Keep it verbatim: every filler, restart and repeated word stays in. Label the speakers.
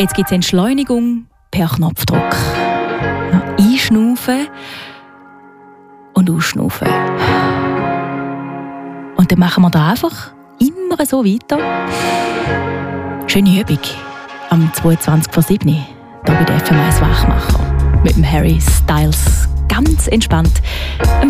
Speaker 1: Jetzt gibt es Entschleunigung per Knopfdruck. Ja, einschnaufen und ausschnaufen. Und dann machen wir da einfach immer so weiter. Schöne Übung am zweiundzwanzig vor sieben hier bei der F M eins Wachmacher mit dem Harry Styles. Ganz entspannt. Am